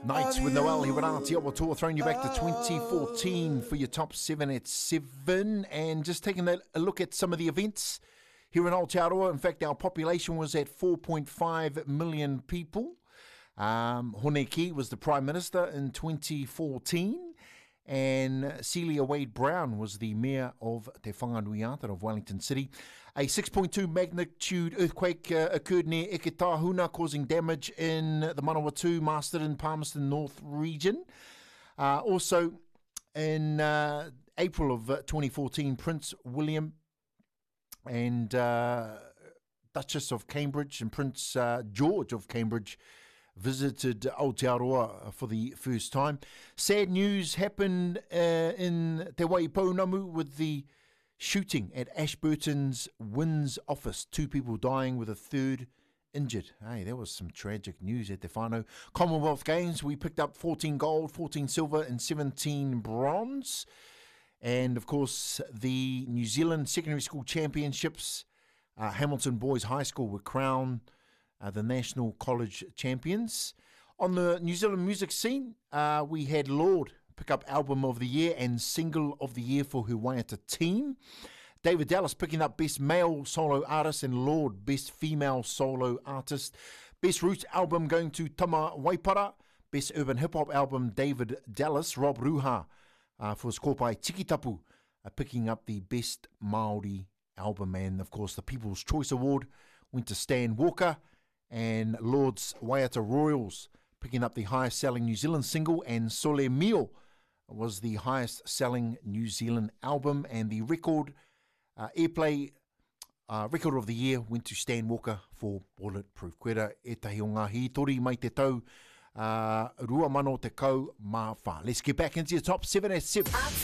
Nights with Noel here at Aotearoa Tour, throwing you back to 2014 for your top 7 at 7, and just taking a look at some of the events here in Aotearoa. In fact, our population was at 4.5 million people. Honeki was the Prime Minister in 2014, and Celia Wade-Brown was the Mayor of Te Whanganuiata of Wellington City. A 6.2 magnitude earthquake occurred near Eketahuna, causing damage in the Manawatu, Masterton, Palmerston North region. Also, in April of 2014, Prince William and Duchess of Cambridge and Prince George of Cambridge visited Aotearoa for the first time. Sad news happened in Te Waipounamu with the shooting at Ashburton's Winds office. 2 people dying with a 3rd injured. Hey, there was some tragic news at Te Whānau. Commonwealth Games, we picked up 14 gold, 14 silver and 17 bronze. And of course, the New Zealand Secondary School Championships, Hamilton Boys High School were crowned the National College Champions. On the New Zealand music scene, we had Lorde pick up Album of the Year and Single of the Year for her Waiata team. David Dallas picking up Best Male Solo Artist and Lorde Best Female Solo Artist. Best Roots Album going to Tama Waipara. Best Urban Hip Hop Album, David Dallas. Rob Ruha for his kōpai Tikitapu picking up the Best Māori Album. And of course the People's Choice Award went to Stan Walker, and Lorde's Waiata Royals picking up the highest selling New Zealand single, and Sole Mio was the highest selling New Zealand album. And the record airplay record of the year went to Stan Walker for Bulletproof. Koera etahi o ngā hitori mai te tau 2014. Let's get back into your top 7 at 7.